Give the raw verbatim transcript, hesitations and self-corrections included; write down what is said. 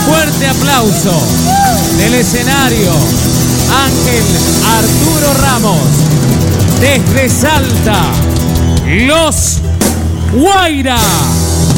Fuerte aplauso del escenario. Ángel Arturo Ramos. Desde Salta, Los Guaira.